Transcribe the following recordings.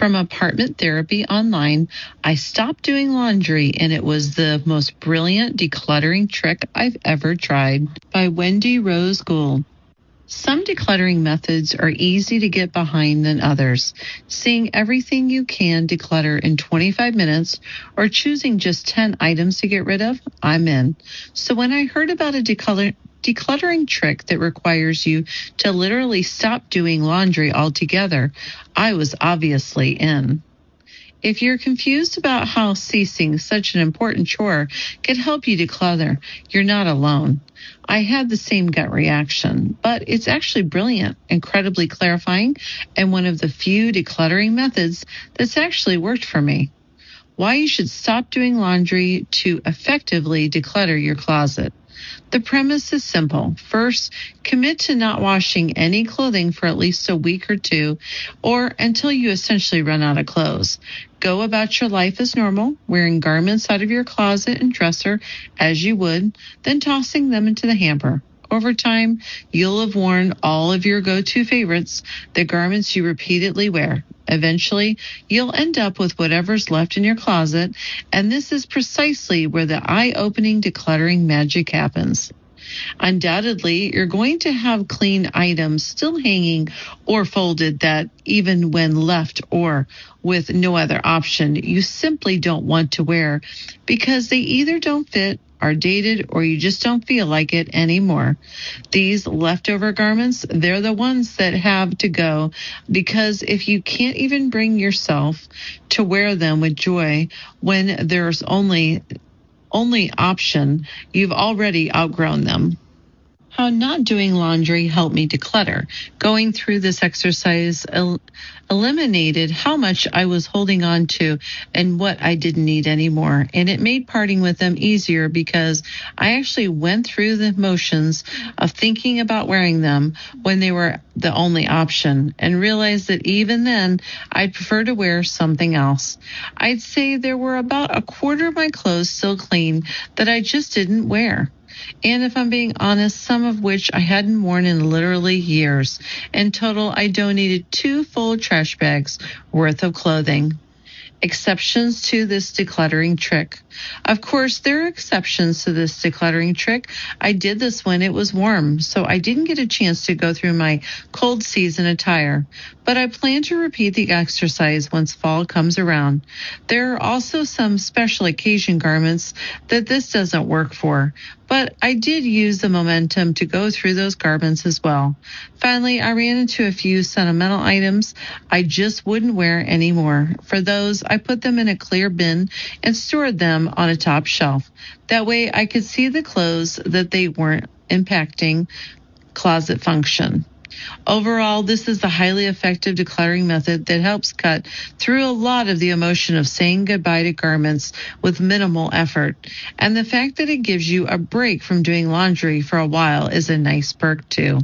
From Apartment Therapy Online, I stopped doing laundry and it was the most brilliant decluttering trick I've ever tried. By Wendy Rose Gould. Some decluttering methods are easy to get behind than others. Seeing everything you can declutter in 25 minutes or choosing just 10 items to get rid of, I'm in. So when I heard about a decluttering trick that requires you to literally stop doing laundry altogether, I was obviously in. If you're confused about how ceasing such an important chore could help you declutter, you're not alone. I had the same gut reaction, but it's actually brilliant, incredibly clarifying, and one of the few decluttering methods that's actually worked for me. Why you should stop doing laundry to effectively declutter your closet. The premise is simple. First, commit to not washing any clothing for at least a week or two, or until you essentially run out of clothes. Go about your life as normal, wearing garments out of your closet and dresser as you would, then tossing them into the hamper. Over time, you'll have worn all of your go-to favorites, the garments you repeatedly wear. Eventually, you'll end up with whatever's left in your closet, and this is precisely where the eye-opening decluttering magic happens. Undoubtedly, you're going to have clean items still hanging or folded that, even when left or with no other option, you simply don't want to wear because they either don't fit, are dated, or you just don't feel like it anymore. These leftover garments, they're the ones that have to go, because if you can't even bring yourself to wear them with joy when there's only option, you've already outgrown them. How not doing laundry helped me declutter. Going through this exercise eliminated how much I was holding on to and what I didn't need anymore. And it made parting with them easier because I actually went through the motions of thinking about wearing them when they were the only option and realized that even then I'd prefer to wear something else. I'd say there were about a quarter of my clothes still clean that I just didn't wear. And if I'm being honest, some of which I hadn't worn in literally years. In total, I donated 2 full trash bags worth of clothing. Exceptions to this decluttering trick. Of course, there are exceptions to this decluttering trick. I did this when it was warm, so I didn't get a chance to go through my cold season attire. But I plan to repeat the exercise once fall comes around. There are also some special occasion garments that this doesn't work for, but I did use the momentum to go through those garments as well. Finally, I ran into a few sentimental items I just wouldn't wear anymore. For those, I put them in a clear bin and stored them on a top shelf. That way I could see the clothes that they weren't impacting closet function. Overall, this is the highly effective decluttering method that helps cut through a lot of the emotion of saying goodbye to garments with minimal effort. And the fact that it gives you a break from doing laundry for a while is a nice perk too.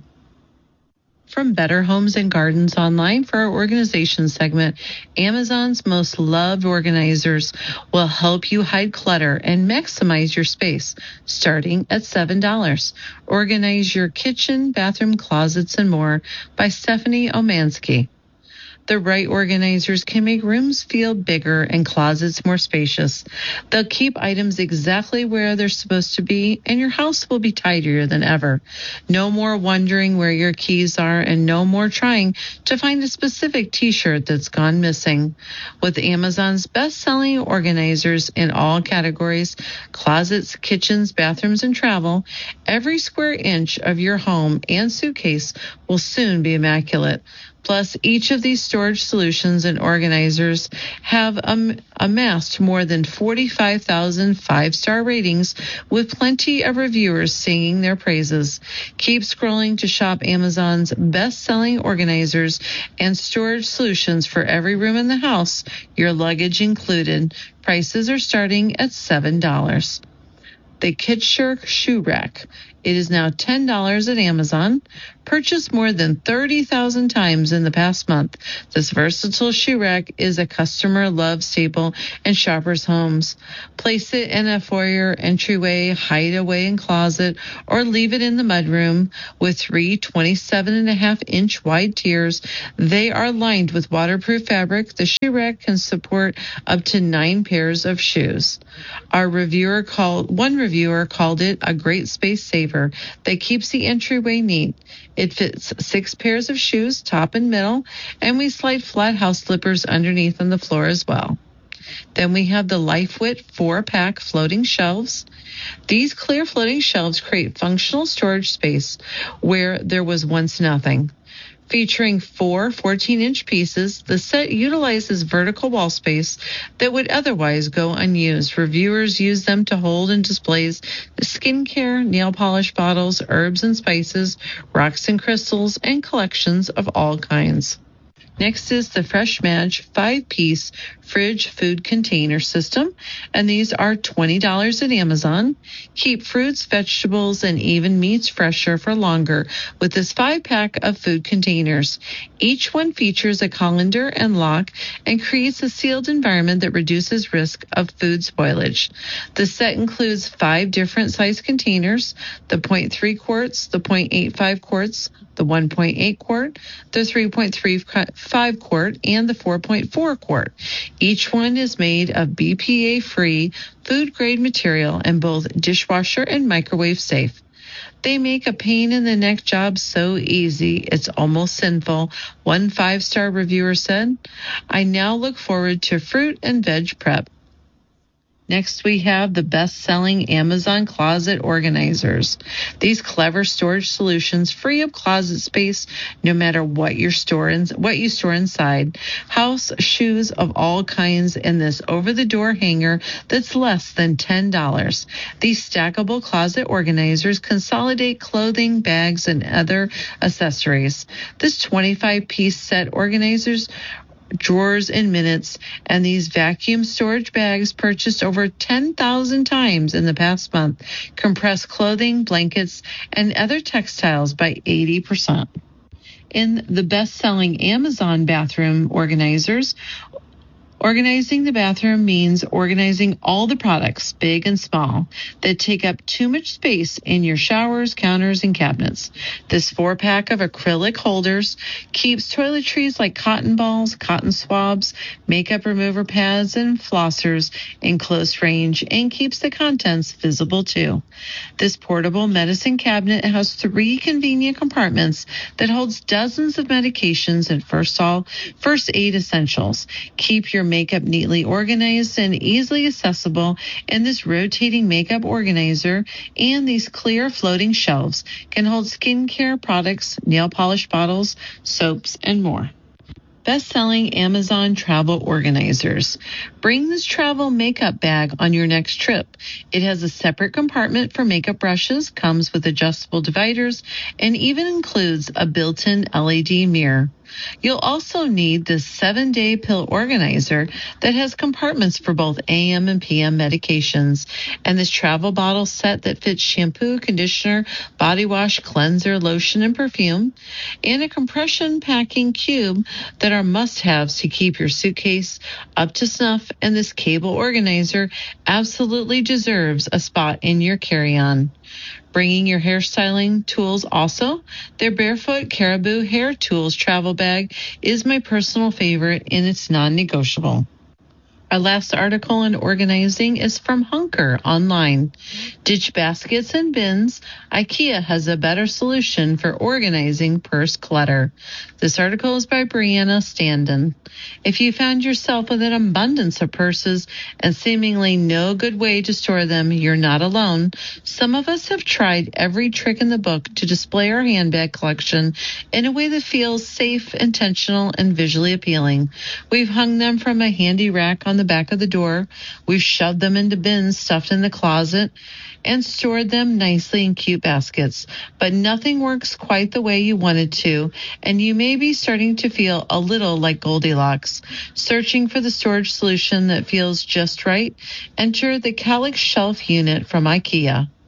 From Better Homes and Gardens Online for our organization segment, Amazon's most loved organizers will help you hide clutter and maximize your space, starting at $7. Organize your kitchen, bathroom, closets, and more by Stephanie Omansky. The right organizers can make rooms feel bigger and closets more spacious. They'll keep items exactly where they're supposed to be, and your house will be tidier than ever. No more wondering where your keys are, and no more trying to find a specific t-shirt that's gone missing. With Amazon's best-selling organizers in all categories, closets, kitchens, bathrooms, and travel, every square inch of your home and suitcase will soon be immaculate. Plus, each of these storage solutions and organizers have amassed more than 45,000 five-star ratings, with plenty of reviewers singing their praises. Keep scrolling to shop Amazon's best-selling organizers and storage solutions for every room in the house, your luggage included. Prices are starting at $7. The Kitschurk Shoe Rack. It is now $10 at Amazon. Purchased more than 30,000 times in the past month, this versatile shoe rack is a customer-loved staple in shoppers' homes. Place it in a foyer, entryway, hideaway, and closet, or leave it in the mudroom. With three 27.5-inch wide tiers, they are lined with waterproof fabric. The shoe rack can support up to 9 pairs of shoes. One reviewer called it a great space saver that keeps the entryway neat. It fits 6 pairs of shoes, top and middle, and we slide flat house slippers underneath on the floor as well. Then we have the LifeWit 4-pack floating shelves. These clear floating shelves create functional storage space where there was once nothing. Featuring 4 14-inch pieces, the set utilizes vertical wall space that would otherwise go unused. Reviewers use them to hold and displays skincare, nail polish bottles, herbs and spices, rocks and crystals, and collections of all kinds. Next is the Fresh Match 5-piece fridge food container system, and these are $20 at Amazon. Keep fruits, vegetables, and even meats fresher for longer with this 5-pack of food containers. Each one features a colander and lock and creates a sealed environment that reduces risk of food spoilage. The set includes 5 different size containers: the 0.3 quarts, the 0.85 quarts, the 1.8 quart, the 3.35 quart, and the 4.4 quart. Each one is made of BPA-free food-grade material and both dishwasher and microwave safe. They make a pain-in-the-neck job so easy, it's almost sinful, one 5-star reviewer said. I now look forward to fruit and veg prep. Next, we have the best-selling Amazon closet organizers. These clever storage solutions free up closet space no matter what you store inside. House shoes of all kinds in this over-the-door hanger that's less than $10. These stackable closet organizers consolidate clothing, bags, and other accessories. This 25-piece set organizers drawers in minutes, and these vacuum storage bags purchased over 10,000 times in the past month compress clothing, blankets, and other textiles by 80%. In the best-selling Amazon bathroom organizers, organizing the bathroom means organizing all the products, big and small, that take up too much space in your showers, counters, and cabinets. This 4-pack of acrylic holders keeps toiletries like cotton balls, cotton swabs, makeup remover pads, and flossers in close range and keeps the contents visible too. This portable medicine cabinet has 3 convenient compartments that holds dozens of medications and first aid essentials. Keep your makeup neatly organized and easily accessible in this rotating makeup organizer, and these clear floating shelves can hold skincare products, nail polish bottles, soaps, and more. Best-selling Amazon travel organizers. Bring this travel makeup bag on your next trip. It has a separate compartment for makeup brushes, comes with adjustable dividers, and even includes a built-in LED mirror. You'll also need this 7-day pill organizer that has compartments for both AM and PM medications, and this travel bottle set that fits shampoo, conditioner, body wash, cleanser, lotion, and perfume, and a compression packing cube that are must-haves to keep your suitcase up to snuff, and this cable organizer absolutely deserves a spot in your carry-on. Bringing your hairstyling tools also. Their Barefoot Caribou Hair Tools travel bag is my personal favorite, and it's non-negotiable. Our last article on organizing is from Hunker online. Ditch baskets and bins. IKEA has a better solution for organizing purse clutter. This article is by Brianna Standen. If you found yourself with an abundance of purses and seemingly no good way to store them, you're not alone. Some of us have tried every trick in the book to display our handbag collection in a way that feels safe, intentional, and visually appealing. We've hung them from a handy rack on the back of the door. We've shoved them into bins stuffed in the closet and stored them nicely in cute baskets. But nothing works quite the way you want it to, and you may be starting to feel a little like Goldilocks. Searching for the storage solution that feels just right? Enter the Kallax Shelf Unit from IKEA.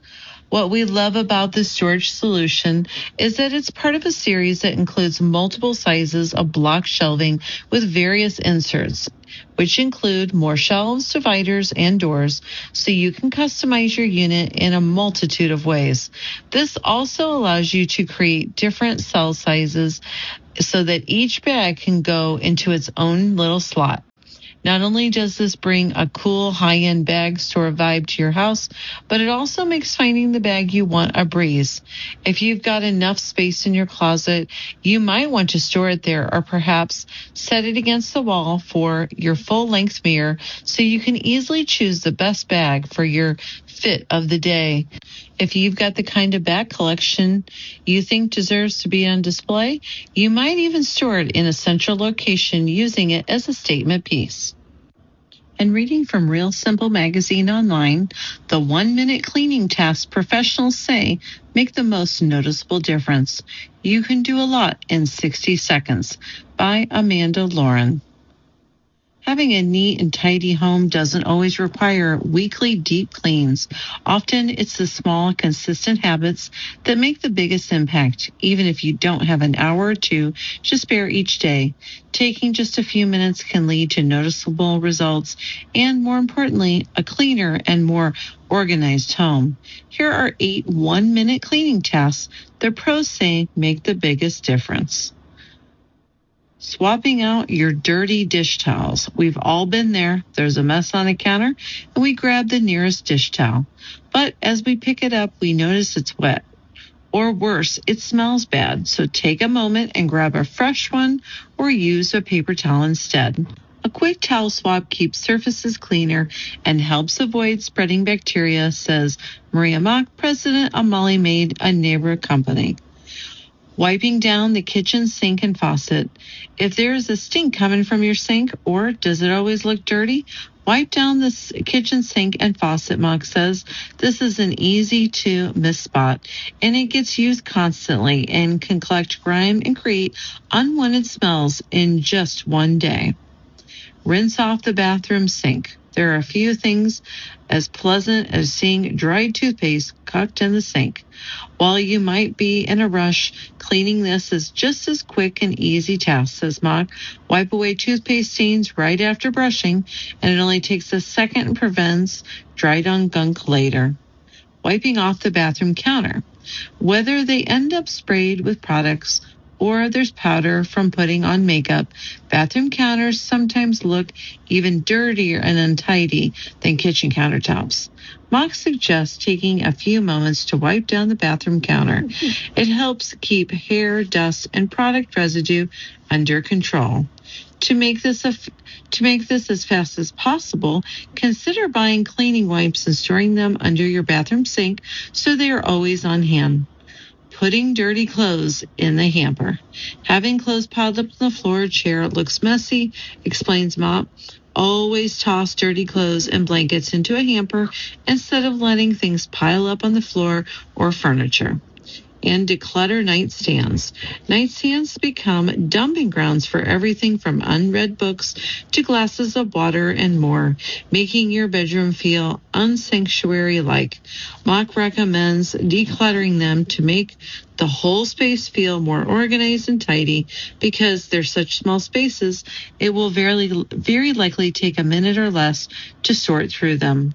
What we love about this storage solution is that it's part of a series that includes multiple sizes of block shelving with various inserts, which include more shelves, dividers, and doors, so you can customize your unit in a multitude of ways. This also allows you to create different cell sizes so that each bag can go into its own little slot. Not only does this bring a cool high-end bag store vibe to your house, but it also makes finding the bag you want a breeze. If you've got enough space in your closet, you might want to store it there, or perhaps set it against the wall for your full-length mirror so you can easily choose the best bag for your fit of the day. If you've got the kind of bag collection you think deserves to be on display, you might even store it in a central location using it as a statement piece. And reading from Real Simple magazine online, the 1-minute cleaning tasks professionals say make the most noticeable difference. You can do a lot in 60 seconds. By Amanda Lauren. Having a neat and tidy home doesn't always require weekly deep cleans. Often it's the small, consistent habits that make the biggest impact, even if you don't have an hour or two to spare each day. Taking just a few minutes can lead to noticeable results and, more importantly, a cleaner and more organized home. Here are 8 1-minute cleaning tasks the pros say make the biggest difference. Swapping out your dirty dish towels. We've all been there. There's a mess on a counter, and we grab the nearest dish towel. But as we pick it up, we notice it's wet. Or worse, it smells bad. So take a moment and grab a fresh one or use a paper towel instead. A quick towel swap keeps surfaces cleaner and helps avoid spreading bacteria, says Maria Mock, president of Molly Maid, a neighbor company. Wiping down the kitchen sink and faucet. If there is a stink coming from your sink, or does it always look dirty, wipe down the kitchen sink and faucet, Mock says. This is an easy to miss spot, and it gets used constantly and can collect grime and create unwanted smells in just one day. Rinse off the bathroom sink. There are a few things as pleasant as seeing dried toothpaste cocked in the sink. While you might be in a rush, cleaning this is just as quick and easy task, says Mock. Wipe away toothpaste stains right after brushing, and it only takes a second and prevents dried-on gunk later. Wiping off the bathroom counter. Whether they end up sprayed with products or there's powder from putting on makeup, bathroom counters sometimes look even dirtier and untidy than kitchen countertops. Mock suggests taking a few moments to wipe down the bathroom counter. It helps keep hair, dust, and product residue under control. To make this as fast as possible, consider buying cleaning wipes and storing them under your bathroom sink so they are always on hand. Putting dirty clothes in the hamper. Having clothes piled up on the floor or chair looks messy, explains Mop. Always toss dirty clothes and blankets into a hamper instead of letting things pile up on the floor or furniture. And declutter nightstands. Nightstands become dumping grounds for everything from unread books to glasses of water and more, making your bedroom feel unsanctuary-like. Mock recommends decluttering them to make the whole space feel more organized and tidy. Because they're such small spaces, it will very likely take a minute or less to sort through them.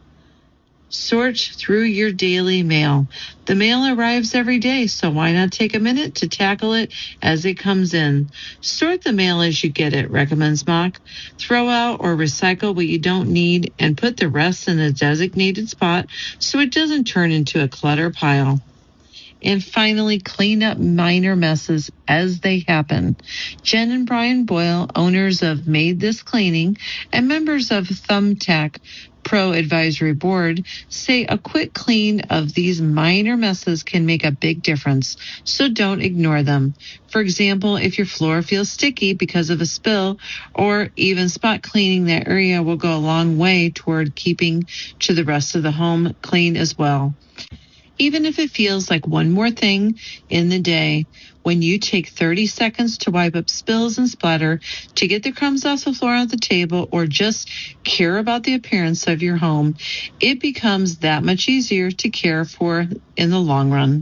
Sort through your daily mail. The mail arrives every day, so why not take a minute to tackle it as it comes in? Sort the mail as you get it, recommends Mock. Throw out or recycle what you don't need and put the rest in a designated spot so it doesn't turn into a clutter pile. And finally, clean up minor messes as they happen. Jen and Brian Boyle, owners of Made This Cleaning and members of Thumbtack Pro Advisory Board, say a quick clean of these minor messes can make a big difference, so don't ignore them. For example, if your floor feels sticky because of a spill, or even spot cleaning that area will go a long way toward keeping to the rest of the home clean as well. Even if it feels like one more thing in the day, when you take 30 seconds to wipe up spills and splatter, to get the crumbs off the floor at the table, or just care about the appearance of your home, it becomes that much easier to care for in the long run.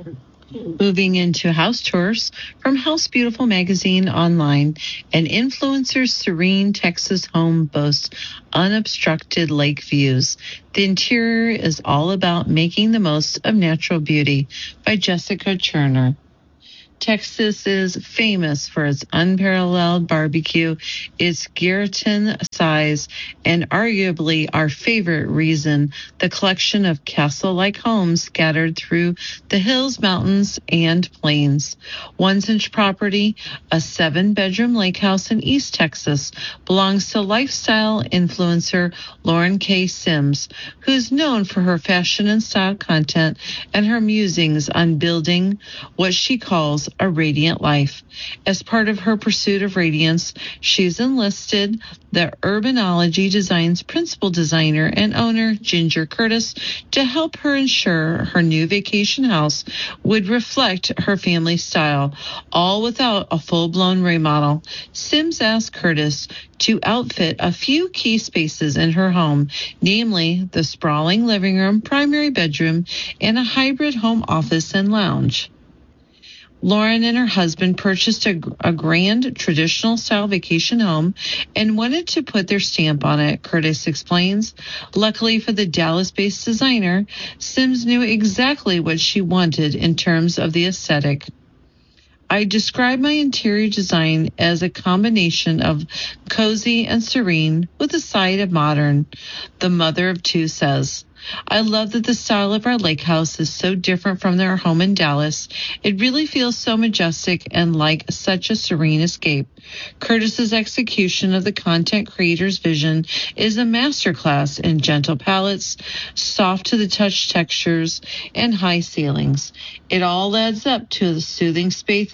Moving into house tours from House Beautiful magazine online, an influencer's serene Texas home boasts unobstructed lake views. The interior is all about making the most of natural beauty by Jessica Cherner. Texas is famous for its unparalleled barbecue, its Garreton size, and arguably our favorite reason, the collection of castle-like homes scattered through the hills, mountains, and plains. One such property, a 7-bedroom lake house in East Texas, belongs to lifestyle influencer Lauren K. Sims, who's known for her fashion and style content and her musings on building what she calls a radiant life. As part of her pursuit of radiance, she's enlisted the Urbanology Design's principal designer and owner, Ginger Curtis, to help her ensure her new vacation house would reflect her family's style, all without a full-blown remodel. Sims asked Curtis to outfit a few key spaces in her home, namely the sprawling living room, primary bedroom, and a hybrid home office and lounge. Lauren and her husband purchased a grand traditional style vacation home and wanted to put their stamp on it, Curtis explains. Luckily for the Dallas-based designer, Sims knew exactly what she wanted in terms of the aesthetic. I describe my interior design as a combination of cozy and serene with a side of modern, the mother of two says. I love that the style of our lake house is so different from their home in Dallas. It really feels so majestic and like such a serene escape. Curtis's execution of the content creator's vision is a masterclass in gentle palettes, soft to the touch textures, and high ceilings. It all adds up to a soothing space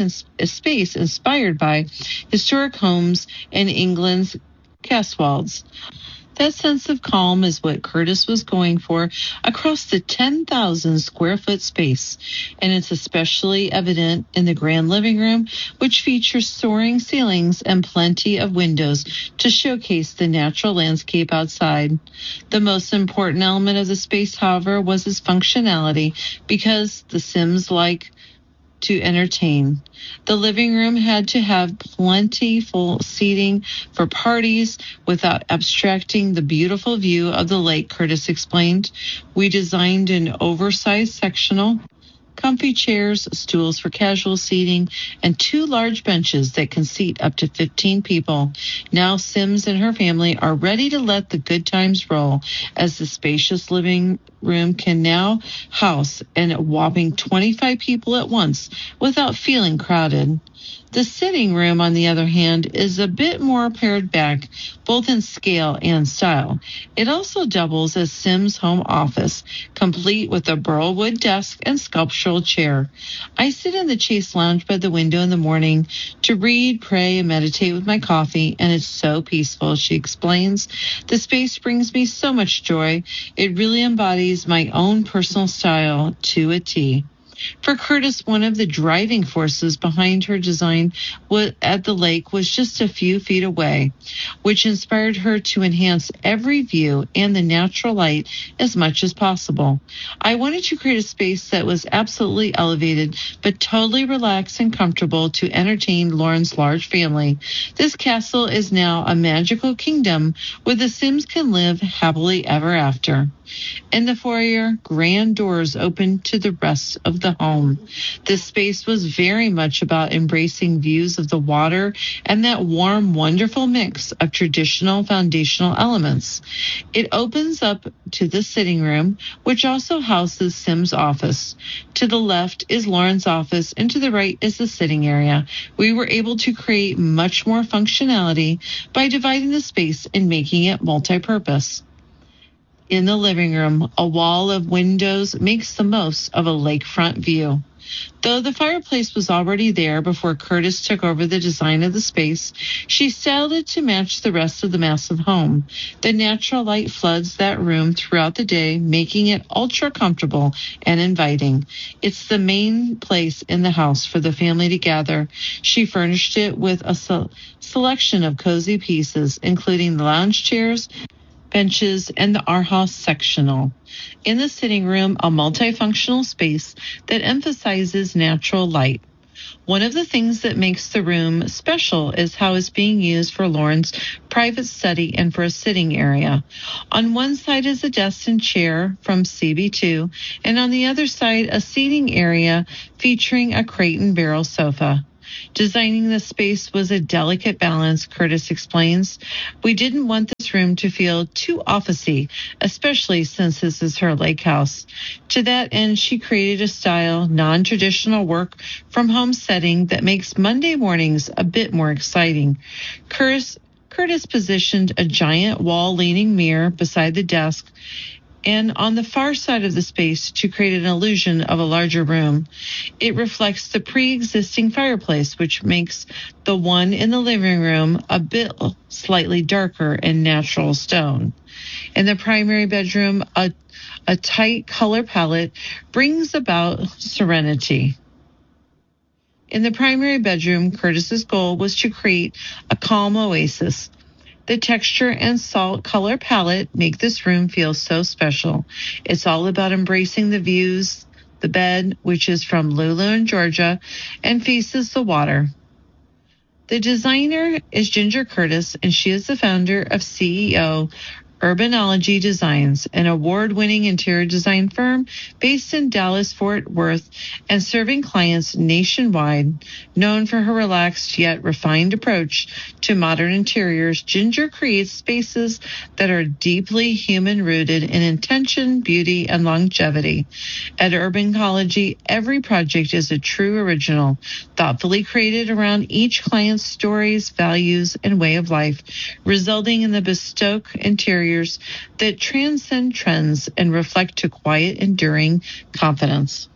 inspired by historic homes in England's Cotswolds. That sense of calm is what Curtis was going for across the 10,000 square foot space, and it's especially evident in the grand living room, which features soaring ceilings and plenty of windows to showcase the natural landscape outside. The most important element of the space, however, was its functionality, because the Sims like to entertain. The living room had to have plentiful seating for parties without abstracting the beautiful view of the lake, Curtis explained. We designed an oversized sectional, comfy chairs, stools for casual seating, and 2 large benches that can seat up to 15 people. Now Sims and her family are ready to let the good times roll, as the spacious living room can now house a whopping 25 people at once without feeling crowded. The sitting room, on the other hand, is a bit more pared back, both in scale and style. It also doubles as Sims' home office, complete with a burlwood desk and sculptural chair. I sit in the Chase Lounge by the window in the morning to read, pray, and meditate with my coffee, and it's so peaceful, she explains. The space brings me so much joy. It really embodies my own personal style to a T. For Curtis, one of the driving forces behind her design at the lake was just a few feet away, which inspired her to enhance every view and the natural light as much as possible. I wanted to create a space that was absolutely elevated, but totally relaxed and comfortable to entertain Lauren's large family. This castle is now a magical kingdom where the Sims can live happily ever after. In the foyer, grand doors opened to the rest of the home. This space was very much about embracing views of the water and that warm, wonderful mix of traditional foundational elements. It opens up to the sitting room, which also houses Sim's office. To the left is Lauren's office, and to the right is the sitting area. We were able to create much more functionality by dividing the space and making it multi-purpose. In the living room, a wall of windows makes the most of a lakefront view. Though the fireplace was already there before Curtis took over the design of the space, she styled it to match the rest of the massive home. The natural light floods that room throughout the day, making it ultra comfortable and inviting. It's the main place in the house for the family to gather. She furnished it with a selection of cozy pieces, including the lounge chairs, benches, and the Our House sectional. In the sitting room, a multifunctional space that emphasizes natural light. One of the things that makes the room special is how it's being used for Lauren's private study and for a sitting area. On one side is a desk and chair from CB2, and on the other side, a seating area featuring a crate and barrel sofa. Designing the space was a delicate balance, Curtis explains. We didn't want this room to feel too officey, especially since this is her lake house. To that end, she created a style, non-traditional work from home setting that makes Monday mornings a bit more exciting. Curtis positioned a giant wall-leaning mirror beside the desk and on the far side of the space to create an illusion of a larger room. It reflects the pre-existing fireplace, which makes the one in the living room a bit slightly darker and natural stone. In the primary bedroom, a tight color palette brings about serenity. In the primary bedroom, Curtis's goal was to create a calm oasis. The texture and salt color palette make this room feel so special. It's all about embracing the views. The bed, which is from Lulu in Georgia, and faces the water. The designer is Ginger Curtis, and she is the founder of CEO Urbanology Designs, an award-winning interior design firm based in Dallas-Fort Worth and serving clients nationwide. Known for her relaxed yet refined approach to modern interiors, Ginger creates spaces that are deeply human-rooted in intention, beauty, and longevity. At Urbanology, every project is a true original, thoughtfully created around each client's stories, values, and way of life, resulting in the bespoke interiors that transcend trends and reflect to quiet, enduring confidence.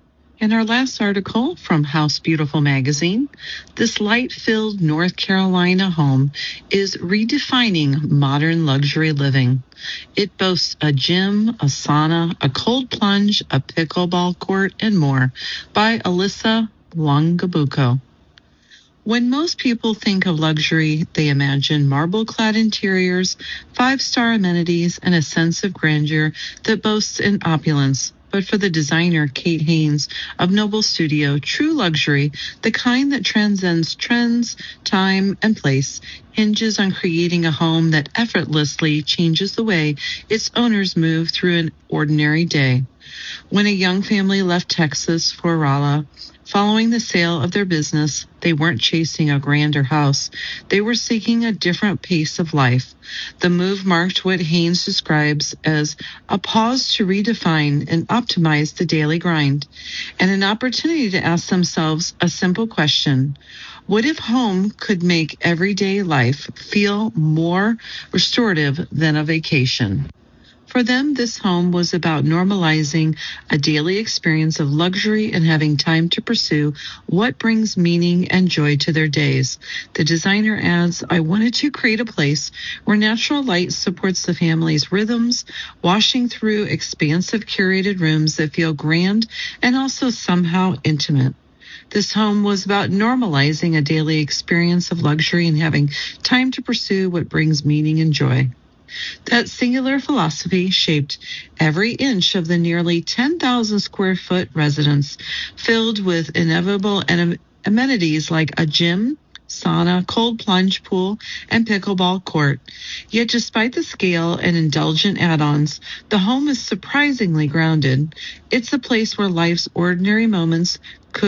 In our last article from House Beautiful magazine, this light-filled North Carolina home is redefining modern luxury living. It boasts a gym, a sauna, a cold plunge, a pickleball court, and more by Alyssa Longabuco. When most people think of luxury, they imagine marble-clad interiors, 5-star amenities, and a sense of grandeur that boasts an opulence. But for the designer Kate Haynes of Noble Studio, true luxury, the kind that transcends trends, time, and place, hinges on creating a home that effortlessly changes the way its owners move through an ordinary day. When a young family left Texas for Raleigh, following the sale of their business, they weren't chasing a grander house. They were seeking a different pace of life. The move marked what Haynes describes as a pause to redefine and optimize the daily grind, and an opportunity to ask themselves a simple question. What if home could make everyday life feel more restorative than a vacation? For them, this home was about normalizing a daily experience of luxury and having time to pursue what brings meaning and joy to their days. The designer adds, I wanted to create a place where natural light supports the family's rhythms, washing through expansive curated rooms that feel grand and also somehow intimate. This home was about normalizing a daily experience of luxury and having time to pursue what brings meaning and joy. That singular philosophy shaped every inch of the nearly 10,000 square foot residence, filled with inevitable amenities like a gym, sauna, cold plunge pool, and pickleball court. Yet despite the scale and indulgent add-ons, the home is surprisingly grounded. It's a place where life's ordinary moments,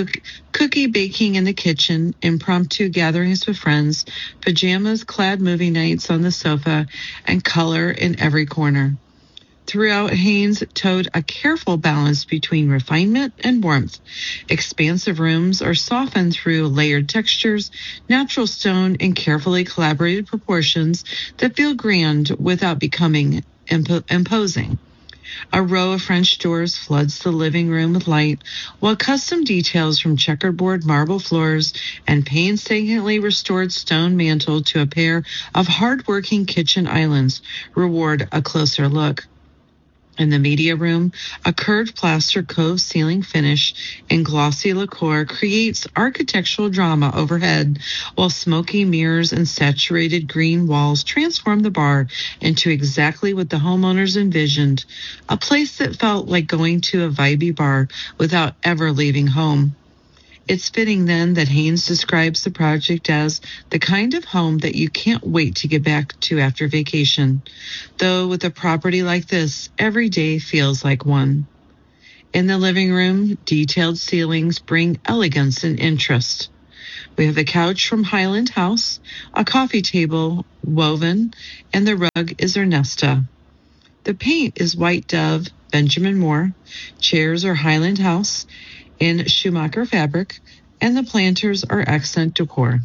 cookie baking in the kitchen, impromptu gatherings with friends, pajamas-clad movie nights on the sofa, and color in every corner. Throughout, Haynes towed a careful balance between refinement and warmth. Expansive rooms are softened through layered textures, natural stone, and carefully collaborated proportions that feel grand without becoming imposing. A row of French doors floods the living room with light, while custom details from checkerboard marble floors and painstakingly restored stone mantel to a pair of hard-working kitchen islands reward a closer look. In the media room, a curved plaster cove ceiling finish in glossy lacquer creates architectural drama overhead, while smoky mirrors and saturated green walls transform the bar into exactly what the homeowners envisioned, a place that felt like going to a vibey bar without ever leaving home. It's fitting then that Haynes describes the project as the kind of home that you can't wait to get back to after vacation, though with a property like this, every day feels like one. In the living room, detailed ceilings bring elegance and interest. We have a couch from Highland House, a coffee table woven, and the rug is Ernesta. The paint is White Dove, Benjamin Moore. Chairs are Highland House in Schumacher fabric, and the planters are accent decor.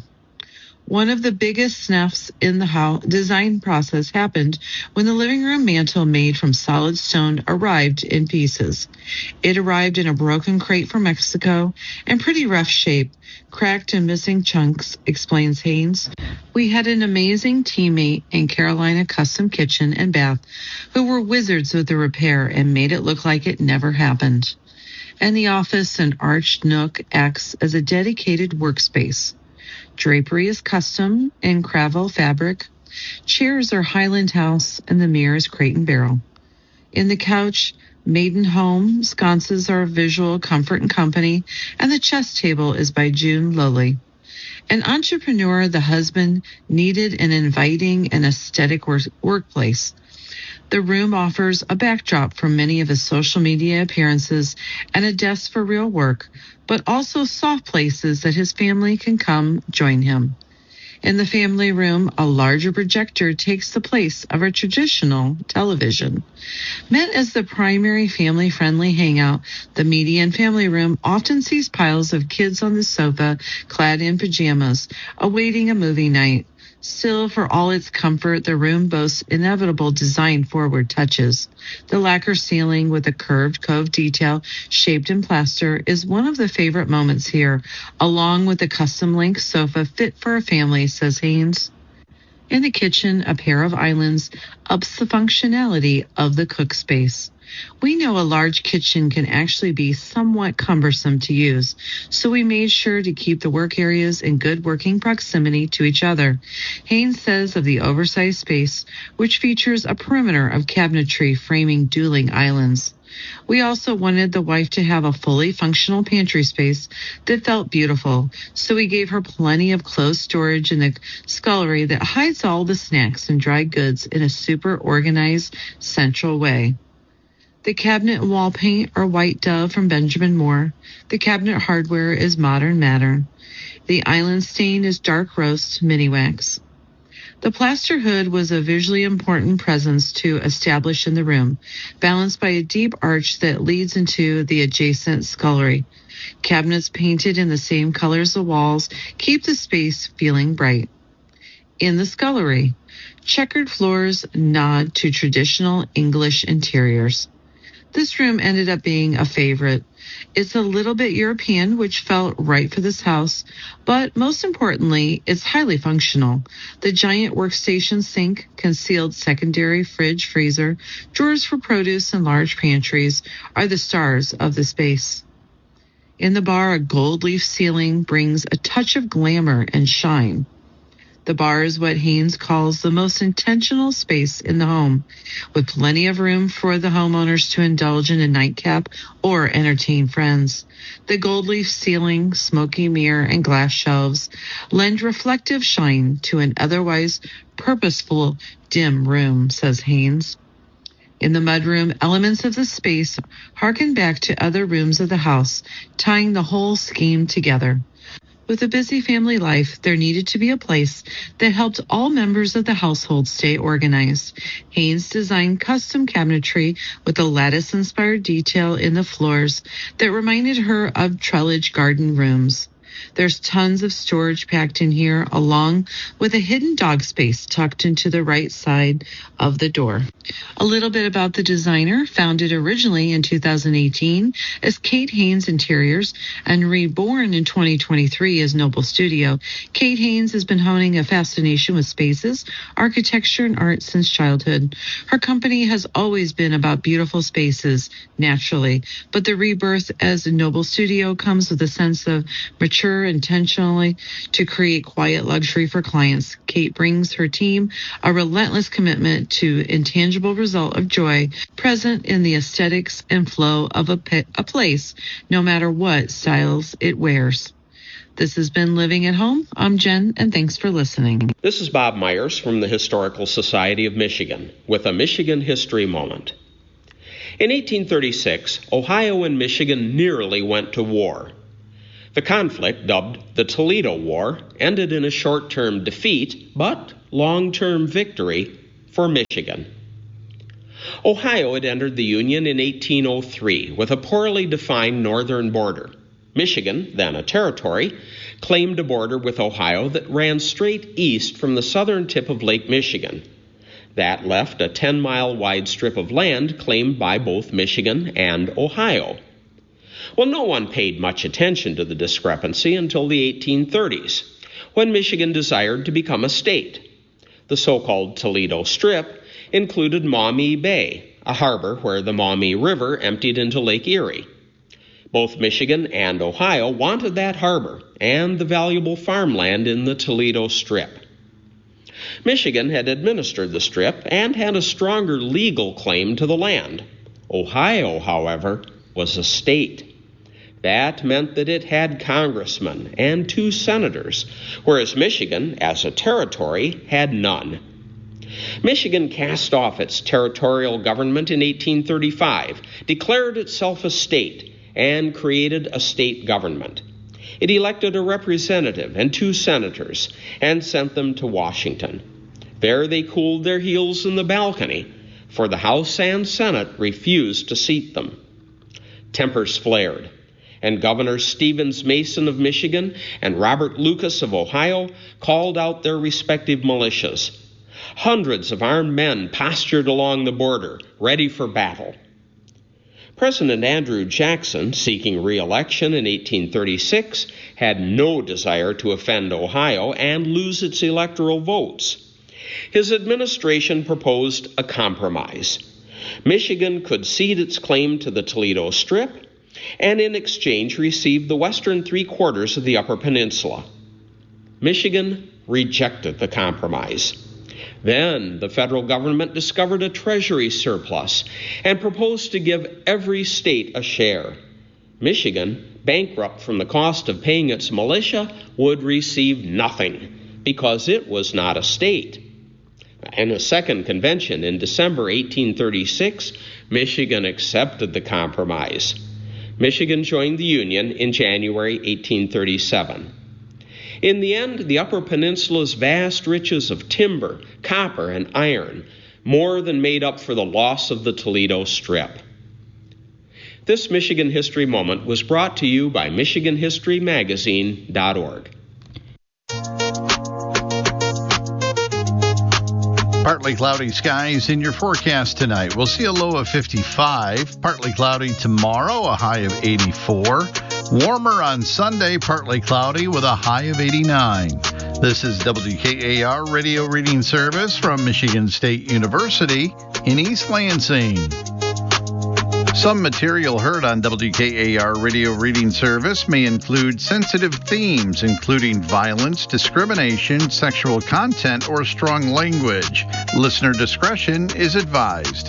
One of the biggest snaps in the design process happened when the living room mantel made from solid stone arrived in pieces. It arrived in a broken crate from Mexico and pretty rough shape, cracked and missing chunks, explains Haynes. We had an amazing teammate in Carolina Custom Kitchen and Bath who were wizards with the repair and made it look like it never happened. And the office and arched nook acts as a dedicated workspace. Drapery is custom in Cravel fabric. Chairs are Highland House, and the mirror is Crate and Barrel. In the couch, Maiden Home sconces are Visual Comfort and Company, and the chess table is by June Lowley. An entrepreneur, the husband needed an inviting and aesthetic workplace. The room offers a backdrop for many of his social media appearances and a desk for real work, but also soft places that his family can come join him. In the family room, a larger projector takes the place of a traditional television. Meant as the primary family-friendly hangout, the media and family room often sees piles of kids on the sofa, clad in pajamas, awaiting a movie night. Still, for all its comfort, the room boasts inevitable design-forward touches. The lacquer ceiling with a curved cove detail shaped in plaster is one of the favorite moments here, along with the custom-length sofa fit for a family, says Haynes. In the kitchen, a pair of islands ups the functionality of the cook space. We know a large kitchen can actually be somewhat cumbersome to use, so we made sure to keep the work areas in good working proximity to each other. Haynes says of the oversized space, which features a perimeter of cabinetry framing dueling islands. We also wanted the wife to have a fully functional pantry space that felt beautiful, so we gave her plenty of closed storage in the scullery that hides all the snacks and dry goods in a super organized, central way. The cabinet and wall paint are White Dove from Benjamin Moore. The cabinet hardware is Modern Matter. The island stain is Dark Roast Mini Wax. The plaster hood was a visually important presence to establish in the room, balanced by a deep arch that leads into the adjacent scullery. Cabinets painted in the same color as the walls keep the space feeling bright. In the scullery, checkered floors nod to traditional English interiors. This room ended up being a favorite. It's a little bit European, which felt right for this house, but most importantly, it's highly functional. The giant workstation sink, concealed secondary fridge freezer, drawers for produce, and large pantries are the stars of the space. In the bar, a gold leaf ceiling brings a touch of glamour and shine. The bar is what Haynes calls the most intentional space in the home, with plenty of room for the homeowners to indulge in a nightcap or entertain friends. The gold leaf ceiling, smoky mirror, and glass shelves lend reflective shine to an otherwise purposeful, dim room, says Haynes. In the mudroom, elements of the space harken back to other rooms of the house, tying the whole scheme together. With a busy family life, there needed to be a place that helped all members of the household stay organized. Haynes designed custom cabinetry with a lattice-inspired detail in the floors that reminded her of Trelledge garden rooms. There's tons of storage packed in here, along with a hidden dog space tucked into the right side of the door. A little bit about the designer, founded originally in 2018 as Kate Haynes Interiors and reborn in 2023 as Noble Studio. Kate Haynes has been honing a fascination with spaces, architecture, and art since childhood. Her company has always been about beautiful spaces, naturally, but the rebirth as a Noble Studio comes with a sense of mature intentionally to create quiet luxury for clients. Kate brings her team a relentless commitment to intangible result of joy present in the aesthetics and flow of a place, no matter what styles it wears. This has been Living at Home. I'm Jen, and thanks for listening. This is Bob Myers from the Historical Society of Michigan with a Michigan History Moment. In 1836, Ohio and Michigan nearly went to war. The conflict, dubbed the Toledo War, ended in a short-term defeat, but long-term victory for Michigan. Ohio had entered the Union in 1803 with a poorly defined northern border. Michigan, then a territory, claimed a border with Ohio that ran straight east from the southern tip of Lake Michigan. That left a 10-mile wide strip of land claimed by both Michigan and Ohio. Well, no one paid much attention to the discrepancy until the 1830s, when Michigan desired to become a state. The so-called Toledo Strip included Maumee Bay, a harbor where the Maumee River emptied into Lake Erie. Both Michigan and Ohio wanted that harbor and the valuable farmland in the Toledo Strip. Michigan had administered the Strip and had a stronger legal claim to the land. Ohio, however, was a state. That meant that it had congressmen and 2 senators, whereas Michigan, as a territory, had none. Michigan cast off its territorial government in 1835, declared itself a state, and created a state government. It elected a representative and 2 senators and sent them to Washington. There they cooled their heels in the balcony, for the House and Senate refused to seat them. Tempers flared, and Governor Stevens Mason of Michigan and Robert Lucas of Ohio called out their respective militias. Hundreds of armed men postured along the border, ready for battle. President Andrew Jackson, seeking re-election in 1836, had no desire to offend Ohio and lose its electoral votes. His administration proposed a compromise. Michigan could cede its claim to the Toledo Strip and in exchange receive the western 3/4 of the Upper Peninsula. Michigan rejected the compromise. Then the federal government discovered a treasury surplus and proposed to give every state a share. Michigan, bankrupt from the cost of paying its militia, would receive nothing because it was not a state. In a second convention in December 1836, Michigan accepted the compromise. Michigan joined the Union in January 1837. In the end, the Upper Peninsula's vast riches of timber, copper, and iron more than made up for the loss of the Toledo Strip. This Michigan History Moment was brought to you by MichiganHistoryMagazine.org. Partly cloudy skies in your forecast tonight. We'll see a low of 55. Partly cloudy tomorrow, a high of 84. Warmer on Sunday, partly cloudy with a high of 89. This is WKAR Radio Reading Service from Michigan State University in East Lansing. Some material heard on WKAR Radio Reading Service may include sensitive themes, including violence, discrimination, sexual content, or strong language. Listener discretion is advised.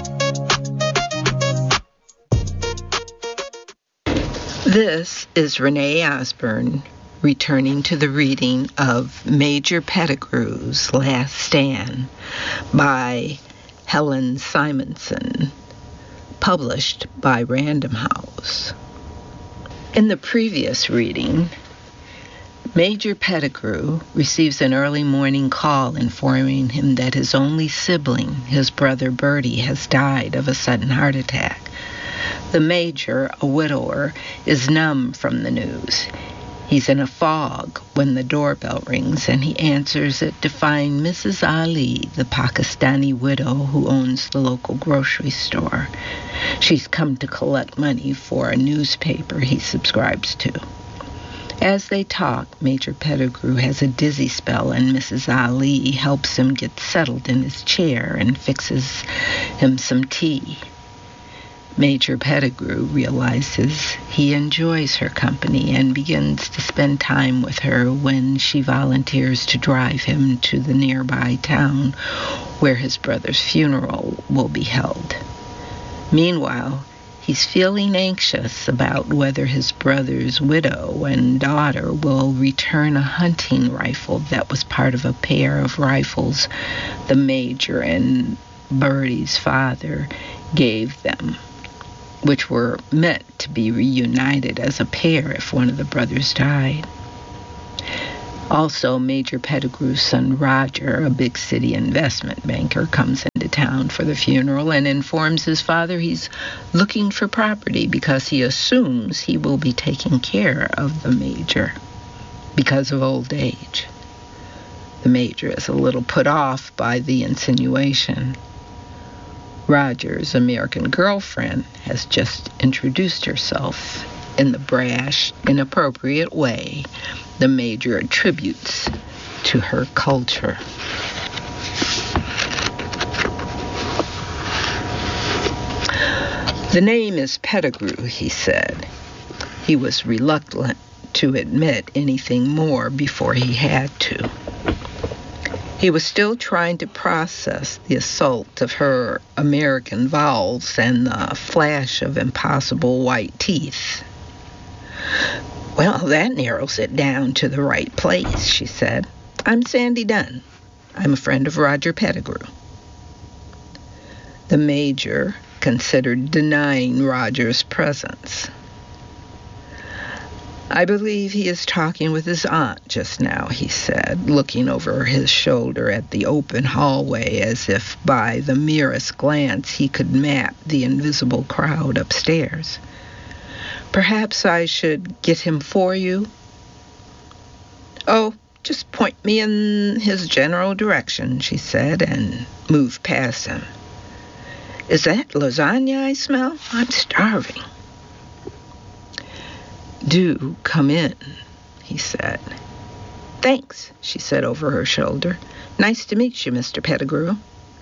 This is Renee Osborne, returning to the reading of Major Pettigrew's Last Stand by Helen Simonson, published by Random House. In the previous reading, Major Pettigrew receives an early morning call informing him that his only sibling, his brother Bertie, has died of a sudden heart attack. The Major, a widower, is numb from the news. He's in a fog when the doorbell rings, and he answers it to find Mrs. Ali, the Pakistani widow who owns the local grocery store. She's come to collect money for a newspaper he subscribes to. As they talk, Major Pettigrew has a dizzy spell, and Mrs. Ali helps him get settled in his chair and fixes him some tea. Major Pettigrew realizes he enjoys her company and begins to spend time with her when she volunteers to drive him to the nearby town where his brother's funeral will be held. Meanwhile, he's feeling anxious about whether his brother's widow and daughter will return a hunting rifle that was part of a pair of rifles the Major and Bertie's father gave them, which were meant to be reunited as a pair if one of the brothers died. Also, Major Pettigrew's son Roger, a big city investment banker, comes into town for the funeral and informs his father he's looking for property because he assumes he will be taking care of the Major because of old age. The Major is a little put off by the insinuation. Roger's American girlfriend has just introduced herself in the brash, inappropriate way the Major attributes to her culture. The name is Pettigrew, he said. He was reluctant to admit anything more before he had to. He was still trying to process the assault of her American vowels and the flash of impossible white teeth. Well, that narrows it down to the right place, she said. I'm Sandy Dunn. I'm a friend of Roger Pettigrew. The Major considered denying Roger's presence. I believe he is talking with his aunt just now, he said, looking over his shoulder at the open hallway as if by the merest glance he could map the invisible crowd upstairs. Perhaps I should get him for you? Oh, just point me in his general direction, she said, and moved past him. Is that lasagna I smell? I'm starving. Do come in, he said. Thanks, she said over her shoulder. Nice to meet you, Mr. Pettigrew.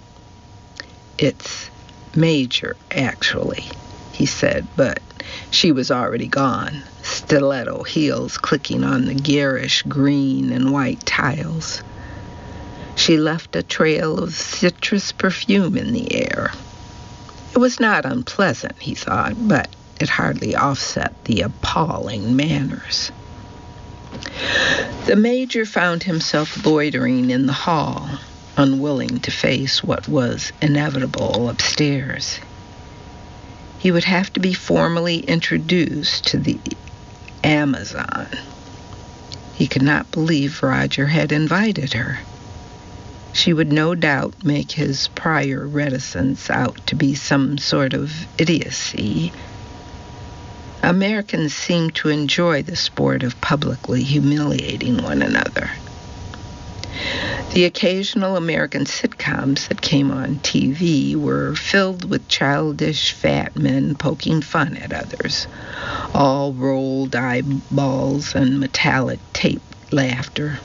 It's Major, actually, he said, but she was already gone, stiletto heels clicking on the garish green and white tiles. She left a trail of citrus perfume in the air. It was not unpleasant, he thought, but it hardly offset the appalling manners. The Major found himself loitering in the hall, unwilling to face what was inevitable upstairs. He would have to be formally introduced to the Amazon. He could not believe Roger had invited her. She would no doubt make his prior reticence out to be some sort of idiocy. Americans seem to enjoy the sport of publicly humiliating one another. The occasional American sitcoms that came on TV were filled with childish fat men poking fun at others, all rolled eyeballs and metallic tape laughter.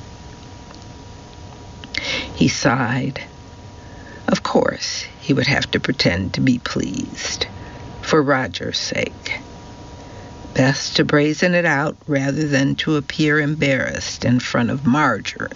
He sighed. Of course, he would have to pretend to be pleased, for Roger's sake. Best to brazen it out rather than to appear embarrassed in front of Marjorie.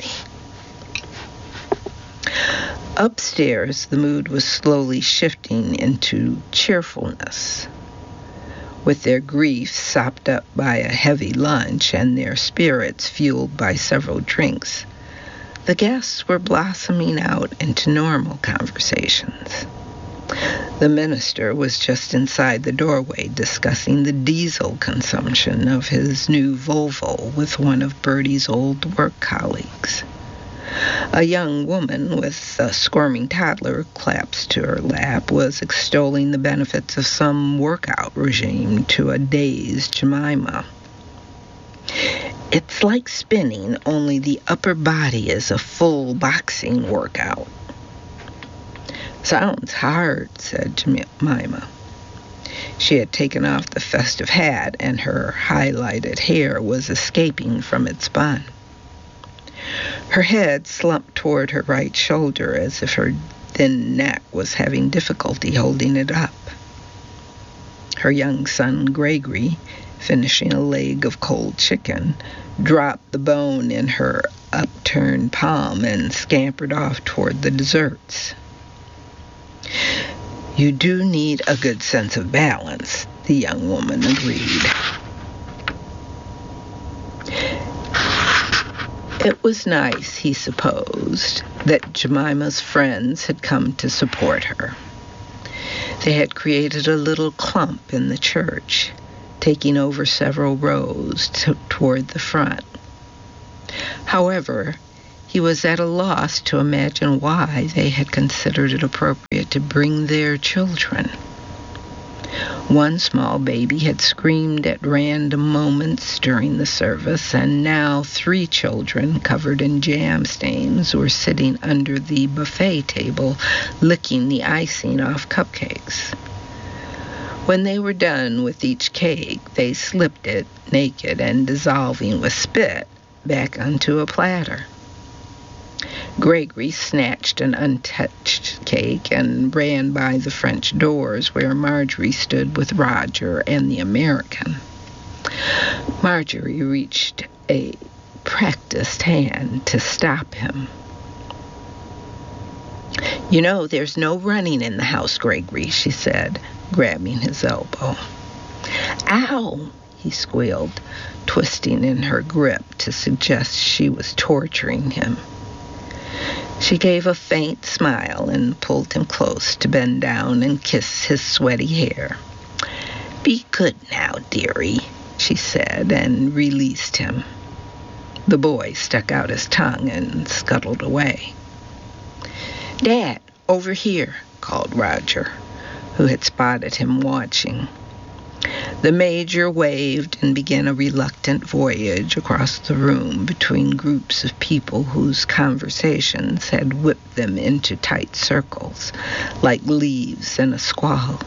Upstairs, the mood was slowly shifting into cheerfulness. With their grief sopped up by a heavy lunch and their spirits fueled by several drinks, the guests were blossoming out into normal conversations. The minister was just inside the doorway discussing the diesel consumption of his new Volvo with one of Bertie's old work colleagues. A young woman with a squirming toddler clasped to her lap was extolling the benefits of some workout regime to a dazed Jemima. It's like spinning, only the upper body is a full boxing workout. Sounds hard, said Jemima. She had taken off the festive hat, and her highlighted hair was escaping from its bun. Her head slumped toward her right shoulder as if her thin neck was having difficulty holding it up. Her young son, Gregory, finishing a leg of cold chicken, dropped the bone in her upturned palm and scampered off toward the desserts. You do need a good sense of balance, the young woman agreed. It was nice, he supposed, that Jemima's friends had come to support her. They had created a little clump in the church, taking over several rows toward the front. However, he was at a loss to imagine why they had considered it appropriate to bring their children. One small baby had screamed at random moments during the service, and now 3 children covered in jam stains were sitting under the buffet table, licking the icing off cupcakes. When they were done with each cake, they slipped it, naked and dissolving with spit, back onto a platter. Gregory snatched an untouched cake and ran by the French doors where Marjorie stood with Roger and the American. Marjorie reached a practiced hand to stop him. You know, there's no running in the house, Gregory, she said, grabbing his elbow. Ow! He squealed, twisting in her grip to suggest she was torturing him. She gave a faint smile and pulled him close to bend down and kiss his sweaty hair. Be good now, dearie, she said, and released him. The boy stuck out his tongue and scuttled away. Dad, over here, called Roger, who had spotted him watching. The Major waved and began a reluctant voyage across the room between groups of people whose conversations had whipped them into tight circles, like leaves in a squall.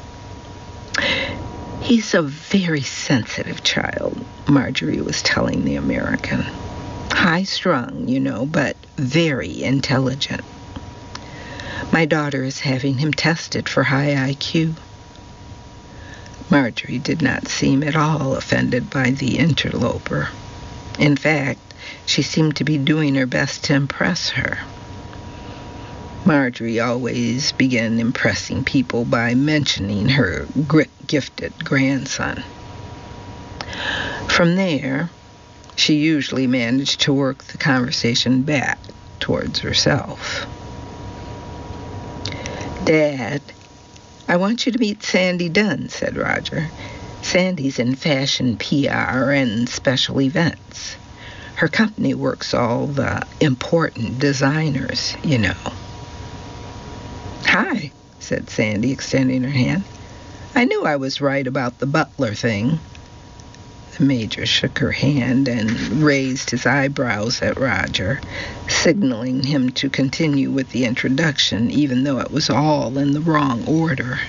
He's a very sensitive child, Marjorie was telling the American. High-strung, you know, but very intelligent. My daughter is having him tested for high IQ. Marjorie did not seem at all offended by the interloper. In fact, she seemed to be doing her best to impress her. Marjorie always began impressing people by mentioning her gifted grandson. From there, she usually managed to work the conversation back towards herself. Dad, I want you to meet Sandy Dunn, said Roger. Sandy's in fashion PR and special events. Her company works all the important designers, you know. Hi, said Sandy, extending her hand. I knew I was right about the butler thing. The Major shook her hand and raised his eyebrows at Roger, signaling him to continue with the introduction, even though it was all in the wrong order.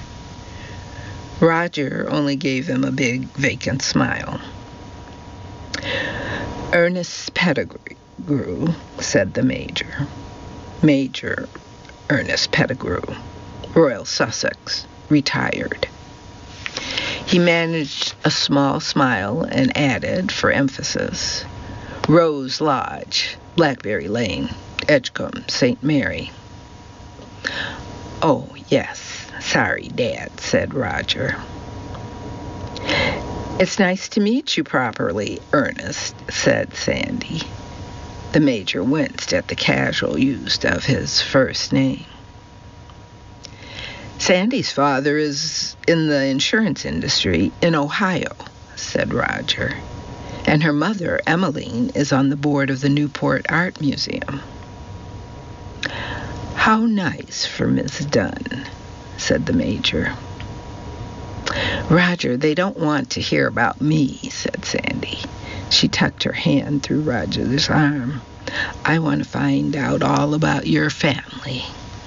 Roger only gave him a big, vacant smile. Ernest Pettigrew, said the Major. Major Ernest Pettigrew, Royal Sussex, retired. He managed a small smile and added, for emphasis, Rose Lodge, Blackberry Lane, Edgecombe, St. Mary. Oh, yes, sorry, Dad, said Roger. It's nice to meet you properly, Ernest, said Sandy. The Major winced at the casual use of his first name. Sandy's father is in the insurance industry in Ohio, said Roger, and her mother, Emmeline, is on the board of the Newport Art Museum. How nice for Miss Dunn, said the Major. Roger, they don't want to hear about me, said Sandy. She tucked her hand through Roger's arm. "I want to find out all about your family."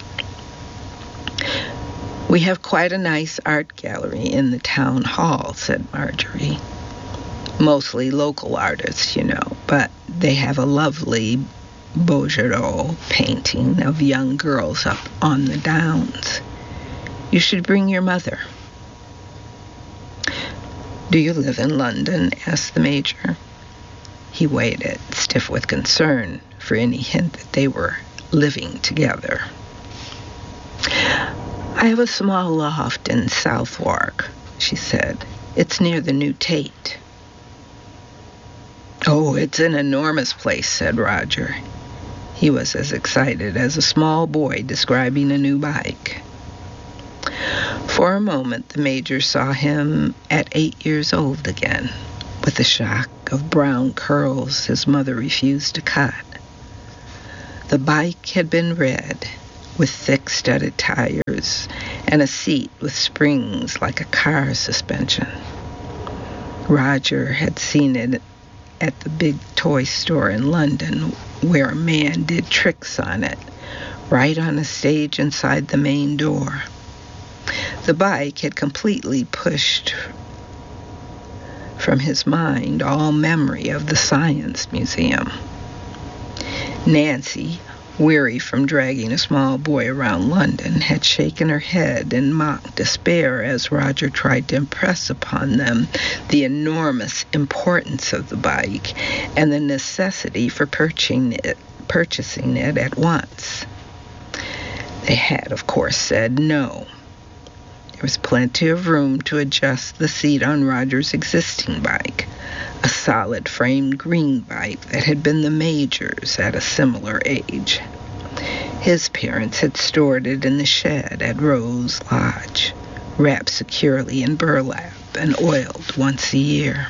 "We have quite a nice art gallery in the town hall," said Marjorie. "Mostly local artists, you know, but they have a lovely Bouguereau painting of young girls up on the downs. You should bring your mother." "Do you live in London?" asked the Major. He waited, stiff with concern, for any hint that they were living together. "I have a small loft in Southwark," she said. "It's near the new Tate." "Oh, it's an enormous place," said Roger. He was as excited as a small boy describing a new bike. For a moment, the Major saw him at 8 years old again, with the shock of brown curls his mother refused to cut. The bike had been red, with thick studded tires and a seat with springs like a car suspension. Roger had seen it at the big toy store in London, where a man did tricks on it, right on a stage inside the main door. The bike had completely pushed from his mind all memory of the Science Museum. Nancy, weary from dragging a small boy around London, had shaken her head in mock despair as Roger tried to impress upon them the enormous importance of the bike and the necessity for purchasing it at once. They had, of course, said no. There was plenty of room to adjust the seat on Roger's existing bike, a solid framed green bike that had been the Major's at a similar age. His parents had stored it in the shed at Rose Lodge, wrapped securely in burlap and oiled once a year.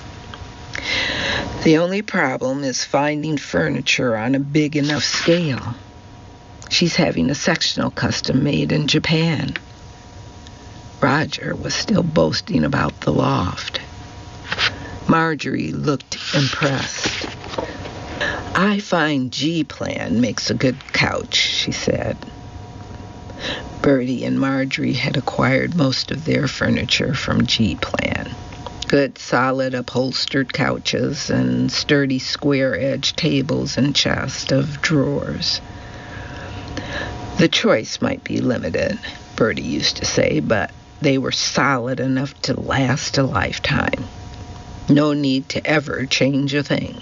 "The only problem is finding furniture on a big enough scale. She's having a sectional custom made in Japan." Roger was still boasting about the loft. Marjorie looked impressed. "I find G-Plan makes a good couch," she said. Bertie and Marjorie had acquired most of their furniture from G-Plan. Good, solid, upholstered couches and sturdy square-edged tables and chest of drawers. The choice might be limited, Bertie used to say, but they were solid enough to last a lifetime. No need to ever change a thing.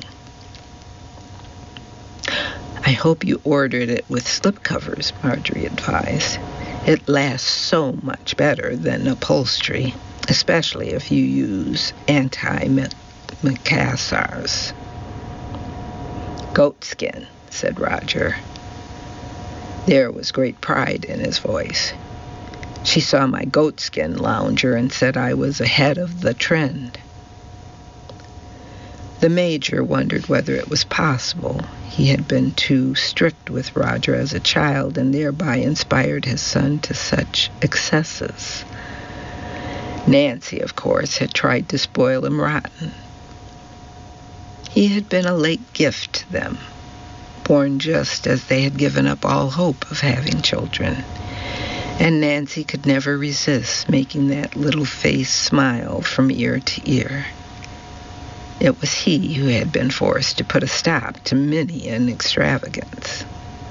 "I hope you ordered it with slipcovers," Marjorie advised. "It lasts so much better than upholstery, especially if you use anti-macassars." "Goatskin," said Roger. There was great pride in his voice. "She saw my goatskin lounger and said I was ahead of the trend." The Major wondered whether it was possible he had been too strict with Roger as a child and thereby inspired his son to such excesses. Nancy, of course, had tried to spoil him rotten. He had been a late gift to them, born just as they had given up all hope of having children. And Nancy could never resist making that little face smile from ear to ear. It was he who had been forced to put a stop to many an extravagance.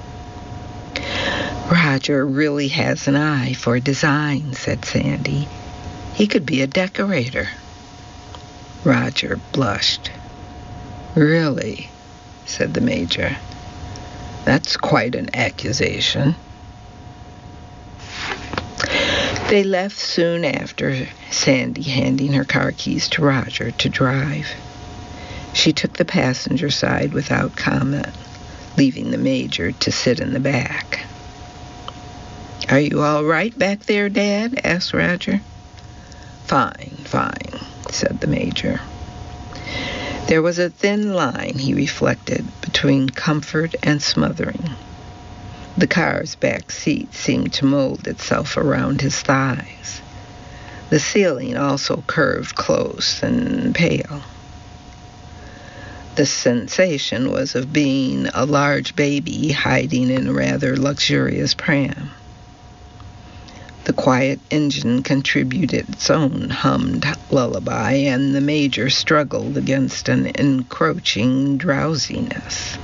"Roger really has an eye for design," said Sandy. "He could be a decorator." Roger blushed. "Really?" said the Major. "That's quite an accusation." They left soon after, Sandy handing her car keys to Roger to drive. She took the passenger side without comment, leaving the Major to sit in the back. "Are you all right back there, Dad?" asked Roger. Fine, said the Major. There was a thin line, he reflected, between comfort and smothering. The car's back seat seemed to mold itself around his thighs. The ceiling also curved close and pale. The sensation was of being a large baby hiding in a rather luxurious pram. The quiet engine contributed its own hummed lullaby, and the Major struggled against an encroaching drowsiness.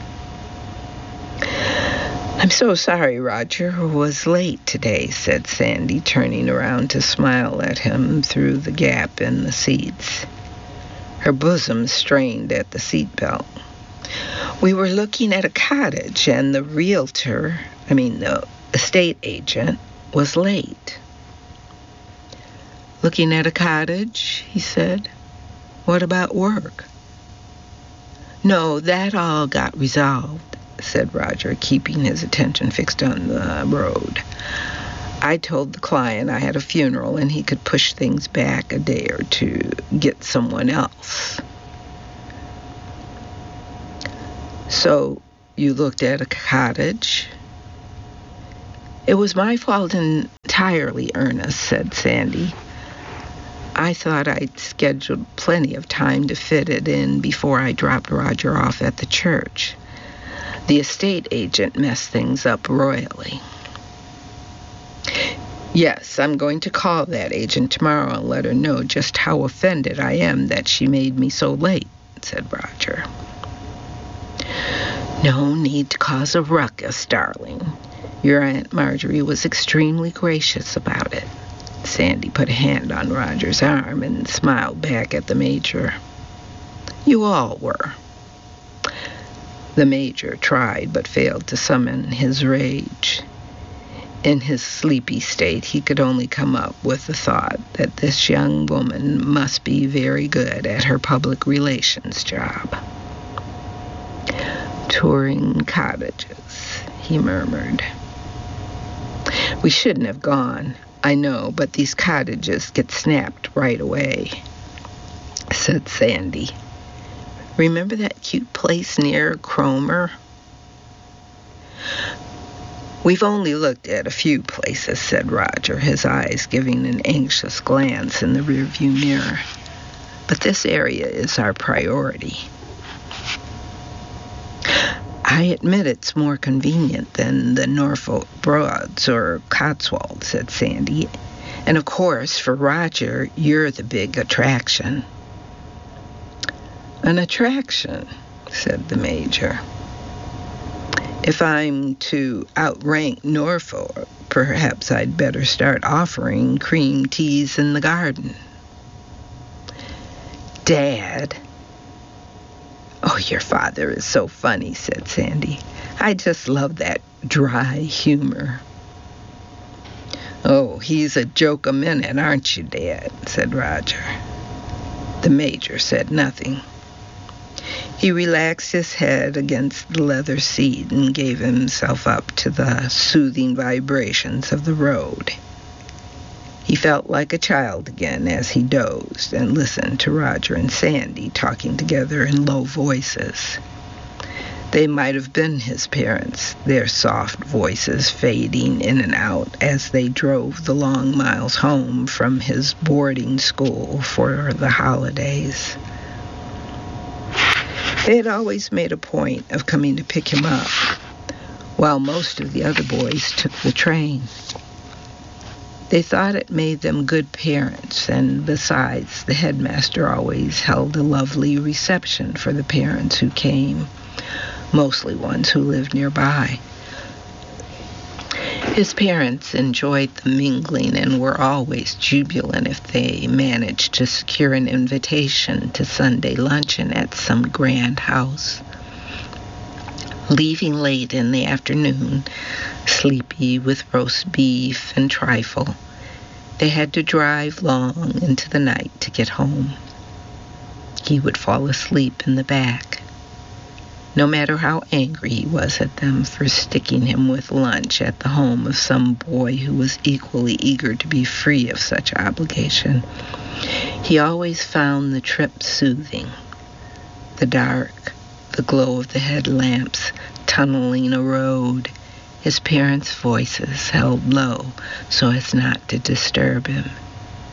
"I'm so sorry Roger was late today," said Sandy, turning around to smile at him through the gap in the seats. Her bosom strained at the seatbelt. "We were looking at a cottage, and the the estate agent, was late." "Looking at a cottage," he said. "What about work?" "No, that all got resolved," said Roger, keeping his attention fixed on the road. "I told the client I had a funeral and he could push things back a day or two, get someone else." "So you looked at a cottage?" "It was my fault entirely, Ernest," said Sandy. "I thought I'd scheduled plenty of time to fit it in before I dropped Roger off at the church. The estate agent messed things up royally." "Yes, I'm going to call that agent tomorrow and let her know just how offended I am that she made me so late," said Roger. "No need to cause a ruckus, darling. Your Aunt Marjorie was extremely gracious about it." Sandy put a hand on Roger's arm and smiled back at the Major. "You all were." The Major tried but failed to summon his rage. In his sleepy state, he could only come up with the thought that this young woman must be very good at her public relations job. "Touring cottages," he murmured. "We shouldn't have gone, I know, but these cottages get snapped right away," said Sandy. "Remember that cute place near Cromer?" "We've only looked at a few places," said Roger, his eyes giving an anxious glance in the rearview mirror. "But this area is our priority." "I admit it's more convenient than the Norfolk Broads or Cotswold," said Sandy. "And of course, for Roger, you're the big attraction." "An attraction," said the Major. "If I'm to outrank Norfolk, perhaps I'd better start offering cream teas in the garden." "Dad." "Oh, your father is so funny," said Sandy. "I just love that dry humor." "Oh, he's a joke a minute, aren't you, Dad?" said Roger. The Major said nothing. He relaxed his head against the leather seat and gave himself up to the soothing vibrations of the road. He felt like a child again as he dozed and listened to Roger and Sandy talking together in low voices. They might have been his parents, their soft voices fading in and out as they drove the long miles home from his boarding school for the holidays. They had always made a point of coming to pick him up, while most of the other boys took the train. They thought it made them good parents, and besides, the headmaster always held a lovely reception for the parents who came, mostly ones who lived nearby. His parents enjoyed the mingling and were always jubilant if they managed to secure an invitation to Sunday luncheon at some grand house. Leaving late in the afternoon, sleepy with roast beef and trifle, they had to drive long into the night to get home. He would fall asleep in the back, no matter how angry he was at them for sticking him with lunch at the home of some boy who was equally eager to be free of such obligation. He always found the trip soothing. The dark, the glow of the headlamps tunneling a road, his parents' voices held low so as not to disturb him.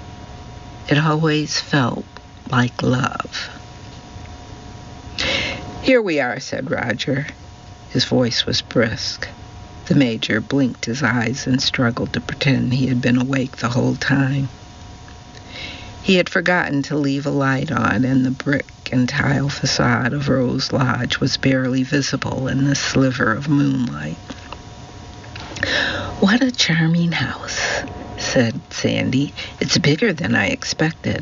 It always felt like love. "Here we are," said Roger. His voice was brisk. The Major blinked his eyes and struggled to pretend he had been awake the whole time. He had forgotten to leave a light on, and the brick and tile facade of Rose Lodge was barely visible in the sliver of moonlight. "What a charming house," said Sandy. "It's bigger than I expected."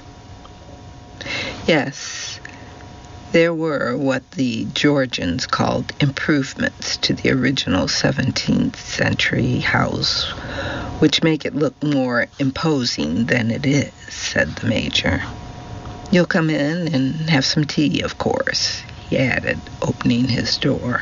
Yes, there were what the Georgians called improvements to the original 17th century house, which make it look more imposing than it is, said the Major. "You'll come in and have some tea, of course," he added, opening his door.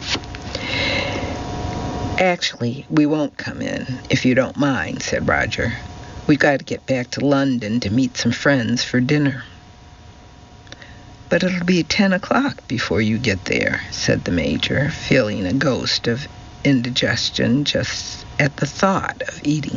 "Actually, we won't come in, if you don't mind," said Roger. "We've got to get back to London to meet some friends for dinner." "But it'll be 10 o'clock before you get there," said the Major, feeling a ghost of indigestion just at the thought of eating